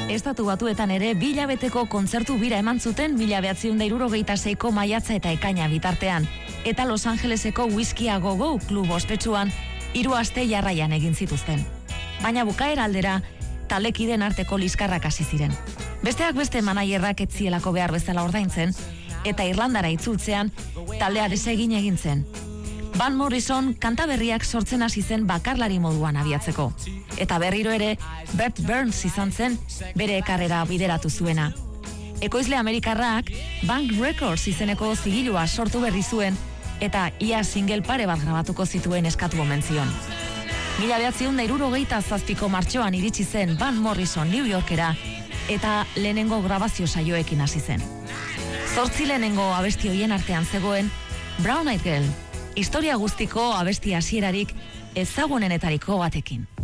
Estatu Batuetan ere 2 hilabeteko kontzertu bira eman zuten 1976ko maiatza eta ekaina bitartean. Eta Los Angeleseko Whisky a Go Go klub ospetsuan 3 aste jarraian egin zituzten. Baina bukaera aldera, taldekideen arteko liskarrak hasi ziren. Besteak beste manaierrak ez zielako behar bezala ordaintzen, eta Irlandara itzultzean taldea desegin egin zen. Van Morrison kanta berriak sortzen hasi zen bakarlari moduan abiatzeko. Eta berriro ere, Bert Burns izan zen bere karrera bideratu zuena. Ekoizle Amerikarrak Bank Records izeneko zigilua sortu berri zuen, eta ia single pare bat grabatuko zituen eskatu omen zion. 1977ko martxoan iritsi zen Van Morrison New Yorkera, eta lehenengo grabazio saioekin hasi zen. 8 lehenengo abesti hoien artean zegoen Brown Eyed Girl, historia guztiko abesti hasierarik ezagunenetariko batekin.